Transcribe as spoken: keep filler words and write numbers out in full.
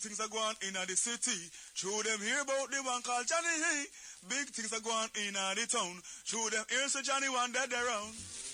things are going in the city. Show them hear about the one called Johnny. Big things are going in the town. Show them hear so Johnny one dead around.